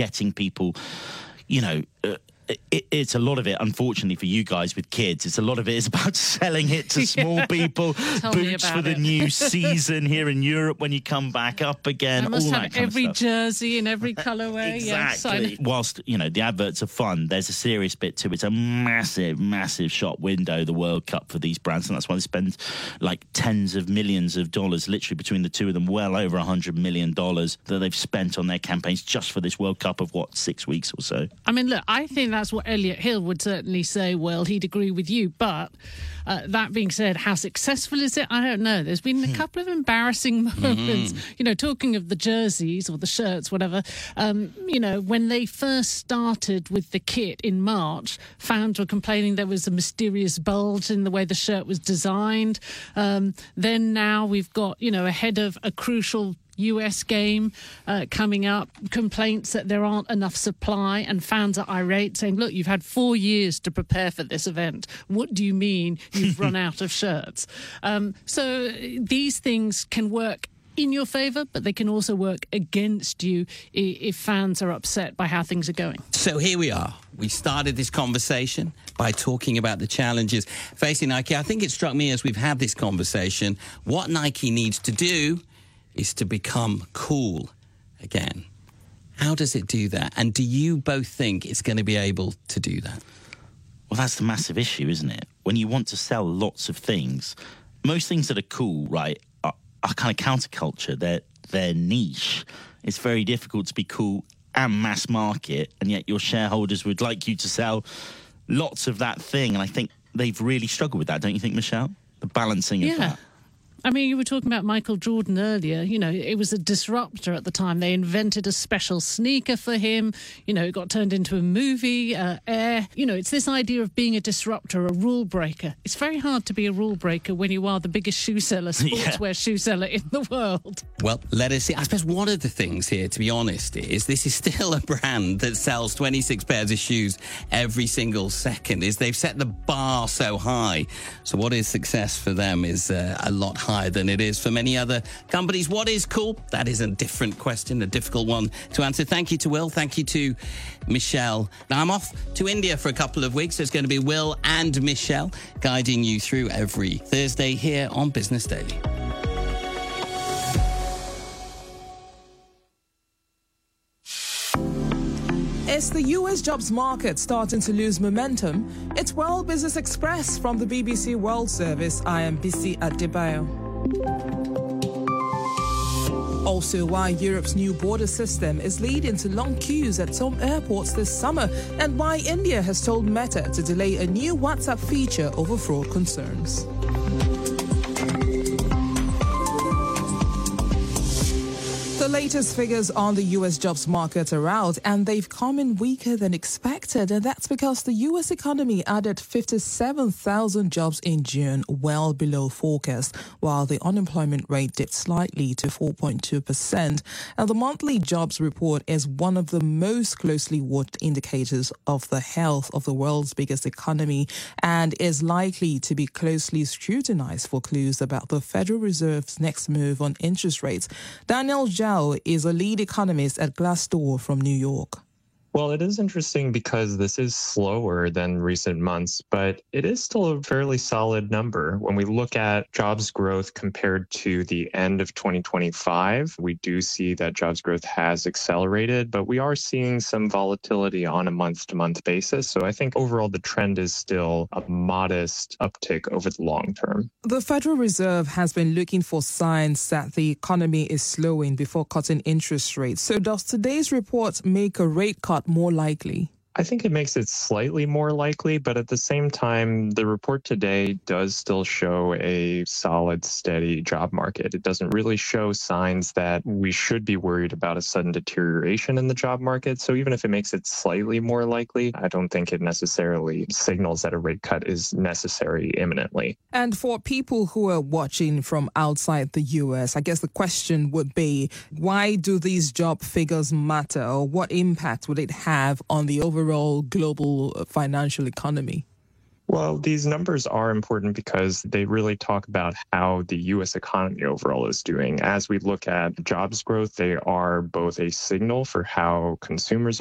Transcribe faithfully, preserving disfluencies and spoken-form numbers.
getting people, you know, uh, it, it's a lot of it, unfortunately for you guys with kids, it's a lot of it is about selling it to small yeah. people, Tell boots for the it. new season here in Europe when you come back up again. I must all have that kind every of stuff. jersey in every colourway. Exactly. Yes, whilst, you know, the adverts are fun, there's a serious bit to it. It's a massive, massive shop window, the World Cup, for these brands, and that's why they spend like tens of millions of dollars, literally between the two of them, well over one hundred million dollars that they've spent on their campaigns just for this World Cup of, what, six weeks or so? I mean, look, I think that's what Elliot Hill would certainly say. Well, he'd agree with you, but uh, that being said, how successful is it? I don't know. There's been a couple of embarrassing moments, mm. you know, talking of the jerseys or the shirts, whatever, um, you know, when they first started with the kit in March, fans were complaining there was a mysterious bulge in the way the shirt was designed. Um, then now we've got, you know, ahead of a crucial U S game uh, coming up, complaints that there aren't enough supply, and fans are irate, saying, look, you've had four years to prepare for this event. What do you mean you've run out of shirts? Um, so these things can work in your favour, but they can also work against you if fans are upset by how things are going. So here we are. We started this conversation by talking about the challenges facing Nike. I think it struck me as we've had this conversation, what Nike needs to do is to become cool again. How does it do that? And do you both think it's going to be able to do that? Well, that's the massive issue, isn't it? When you want to sell lots of things, most things that are cool, right, are, are kind of counterculture. They're, they're niche. It's very difficult to be cool and mass market, and yet your shareholders would like you to sell lots of that thing. And I think they've really struggled with that, don't you think, Michelle? The balancing yeah. of that. I mean, you were talking about Michael Jordan earlier. You know, it was a disruptor at the time. They invented a special sneaker for him. You know, it got turned into a movie, uh, Air. You know, it's this idea of being a disruptor, a rule breaker. It's very hard to be a rule breaker when you are the biggest shoe seller, sportswear yeah. shoe seller in the world. Well, let us see. I suppose one of the things here, to be honest, is this is still a brand that sells twenty-six pairs of shoes every single second. Is they've set the bar so high. So what is success for them is uh, a lot higher than it is for many other companies. What is cool? That is a different question, a difficult one to answer. Thank you to Will. Thank you to Michelle. Now, I'm off to India for a couple of weeks. So it's going to be Will and Michelle guiding you through every Thursday here on Business Daily. Is the U S jobs market starting to lose momentum? It's World Business Express from the B B C World Service. I am Bisi Adebayo. Also, why Europe's new border system is leading to long queues at some airports this summer, and why India has told Meta to delay a new WhatsApp feature over fraud concerns. The latest figures on the U S jobs market are out, and they've come in weaker than expected. And that's because the U S economy added fifty-seven thousand jobs in June, well below forecast, while the unemployment rate dipped slightly to four point two percent. And the monthly jobs report is one of the most closely watched indicators of the health of the world's biggest economy, and is likely to be closely scrutinized for clues about the Federal Reserve's next move on interest rates. Daniel Zhao is a lead economist at Glassdoor from New York. Well, it is interesting because this is slower than recent months, but it is still a fairly solid number. When we look at jobs growth compared to the end of twenty twenty-five, we do see that jobs growth has accelerated, but we are seeing some volatility on a month-to-month basis. So I think overall the trend is still a modest uptick over the long term. The Federal Reserve has been looking for signs that the economy is slowing before cutting interest rates. So does today's report make a rate cut more likely? I think it makes it slightly more likely, but at the same time, the report today does still show a solid, steady job market. It doesn't really show signs that we should be worried about a sudden deterioration in the job market. So even if it makes it slightly more likely, I don't think it necessarily signals that a rate cut is necessary imminently. And for people who are watching from outside the U S, I guess the question would be, why do these job figures matter, or what impact would it have on the overall global financial economy? Well, these numbers are important because they really talk about how the U S economy overall is doing. As we look at jobs growth, they are both a signal for how consumers